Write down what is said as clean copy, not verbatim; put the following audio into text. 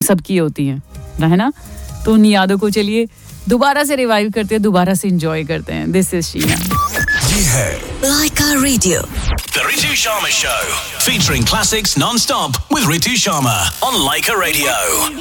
सबकी होती हैं, है ना? तो उन यादों को चलिए दोबारा से रिवाइव करते हैं, दोबारा से एंजॉय करते हैं. This is Sheena. ये है Laika Radio. The Ritu Sharma Show, featuring classics non-stop with Ritu Sharma on Laika Radio.